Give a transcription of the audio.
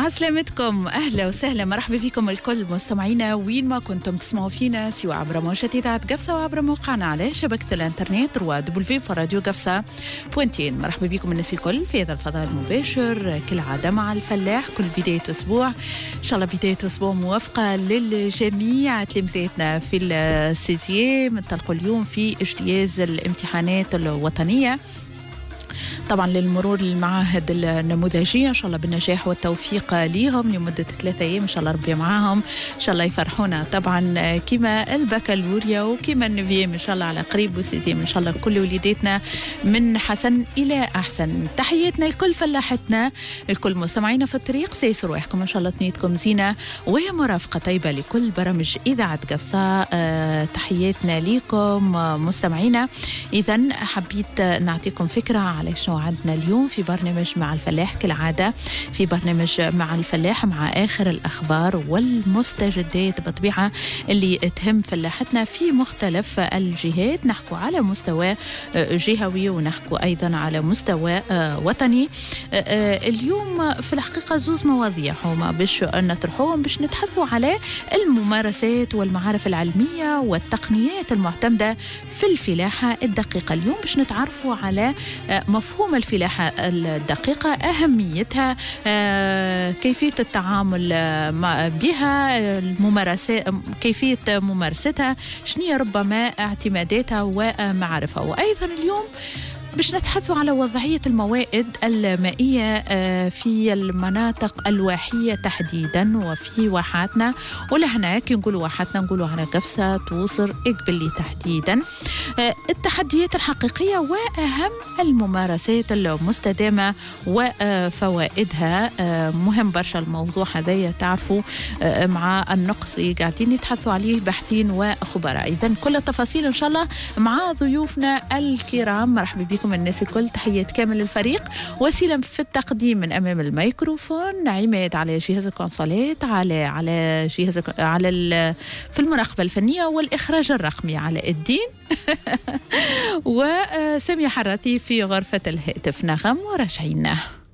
عسلامتكم، أهلا وسهلا، مرحبا بكم الكل مستمعينا وين ما كنتم تسمعوا فينا، سواء عبر موجة إذاعة قفصة وعبر موقعنا على شبكة الإنترنت www.radioqafsa.in. مرحبا بكم الناس الكل في هذا الفضاء المباشر كالعادة مع الفلاح كل بداية أسبوع. إن شاء الله بداية أسبوع موافقة للجميع. تلامذتنا في السيزيام انطلقوا اليوم في اجتياز الامتحانات الوطنية، طبعا للمرور للمعاهد النموذجية، إن شاء الله بالنجاح والتوفيق ليهم لمدة 3 أيام، إن شاء الله ربي معاهم، إن شاء الله يفرحونا طبعا كما البكالوريا وكما النفيام إن شاء الله على قريب، والسيزيام إن شاء الله كل وليداتنا من حسن إلى أحسن. تحياتنا الكل فلاحتنا الكل مستمعينا في الطريق، سيسر روحكم إن شاء الله تنيتكم زينة وهي مرافقة طيبة لكل برامج إذاعة قفصة. تحياتنا لكم مستمعينا. إذن حبيت نعطيكم فكرة على شو عندنا اليوم في برنامج مع الفلاح. كالعادة في برنامج مع الفلاح مع آخر الأخبار والمستجدات بطبيعة اللي تهم فلاحتنا في مختلف الجهات، نحكو على مستوى جهوي ونحكو أيضا على مستوى وطني. اليوم في الحقيقة زوز مواضيع هما باش نطرحوهم، باش نتحدثوا على الممارسات والمعارف العلمية والتقنيات المعتمدة في الفلاحة الدقيقة. اليوم باش نتعرفوا على مفهوم الفلاحة الدقيقة، أهميتها، كيفية التعامل بها، الممارسات، كيفية ممارستها، شنية ربما اعتماداتها ومعارفها. وأيضا اليوم باش نتحدثوا على وضعية الموائد المائية في المناطق الواحية تحديدا وفي واحاتنا، ولهنا كي نقولوا واحاتنا نقولوا على قفصة توصر إقبلي تحديدا، التحديات الحقيقية وأهم الممارسات المستدامة وفوائدها. مهم برشا الموضوع هذا تعرفوا، مع النقص اللي قاعدين يتحدثوا عليه باحثين وخبراء. إذن كل التفاصيل إن شاء الله مع ضيوفنا الكرام. مرحبا بكم الناس الكل، تحيات كامل الفريق، وسيلة في التقديم من أمام الميكروفون، عماد على جهاز الكونسولات، على جهاز في المراقبة الفنية والإخراج الرقمي على الدين وسامية حراثي في غرفة الهاتف. نغم وراجعين.